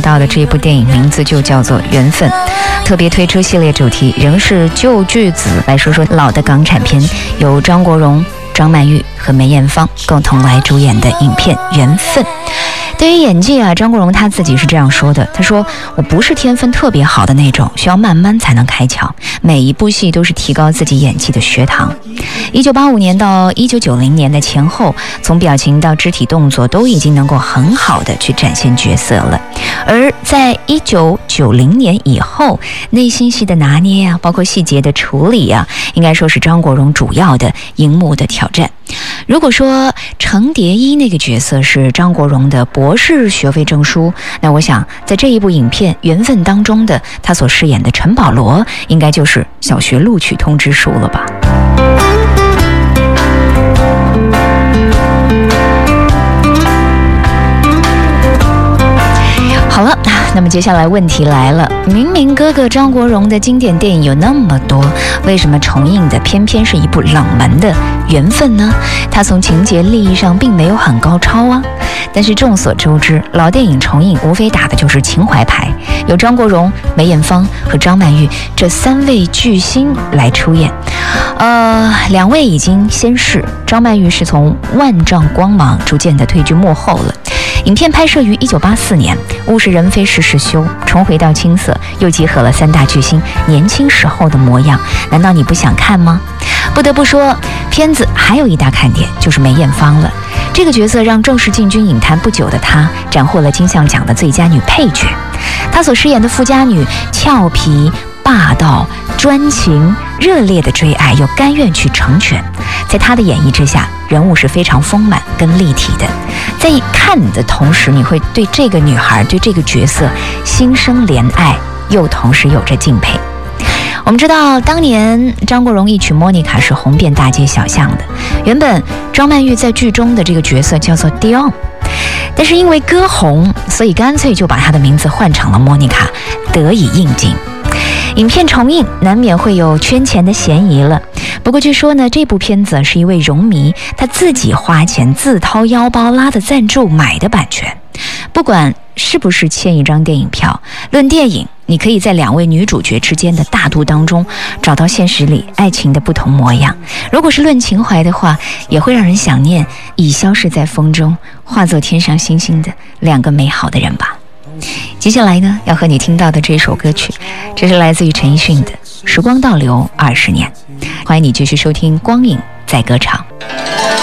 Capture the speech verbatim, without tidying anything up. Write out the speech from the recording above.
到的这部电影名字就叫做《缘分》，特别推出系列主题仍是旧句子，来说说老的港产片，由张国荣、张曼玉和梅艳芳共同来主演的影片《缘分》。对于演技啊，张国荣他自己是这样说的，他说：我不是天分特别好的那种，需要慢慢才能开窍，每一部戏都是提高自己演技的学堂。一九八五年到一九九零年的前后，从表情到肢体动作都已经能够很好的去展现角色了。而在一九九零年以后，内心戏的拿捏啊，包括细节的处理啊，应该说是张国荣主要的荧幕的挑战。如果说程蝶衣那个角色是张国荣的博士学位证书，那我想在这一部影片《缘分》当中的他所饰演的陈保罗，应该就是小学录取通知书了吧。好了，那么接下来问题来了，明明哥哥张国荣的经典电影有那么多，为什么重映的偏偏是一部冷门的《缘分》呢？它从情节利益上并没有很高超啊。但是众所周知，老电影重映无非打的就是情怀牌，有张国荣、梅艳芳和张曼玉这三位巨星来出演。呃，两位已经仙逝，张曼玉是从万丈光芒逐渐的退居幕后了。影片拍摄于一九八四年，物是人非事事休，重回到青涩，又结合了三大巨星年轻时候的模样，难道你不想看吗？不得不说，片子还有一大看点就是梅艳芳了。这个角色让正式进军影坛不久的她斩获了金像奖的最佳女配角。她所饰演的富家女俏皮霸道、专情、热烈的追爱，又甘愿去成全。在她的演绎之下，人物是非常丰满跟立体的。在看的同时，你会对这个女孩、对这个角色心生怜爱，又同时有着敬佩。我们知道，当年张国荣一曲《莫妮卡》是红遍大街小巷的。原本张曼玉在剧中的这个角色叫做 Dion， 但是因为歌红，所以干脆就把她的名字换成了莫妮卡，得以应景。影片重映难免会有圈钱的嫌疑了，不过据说呢，这部片子是一位荣迷他自己花钱自掏腰包拉的赞助买的版权。不管是不是欠一张电影票，论电影，你可以在两位女主角之间的大度当中找到现实里爱情的不同模样。如果是论情怀的话，也会让人想念已消逝在风中，化作天上星星的两个美好的人吧。接下来呢，要和你听到的这首歌曲，这是来自于陈奕迅的《时光倒流二十年》。欢迎你继续收听光影在歌场。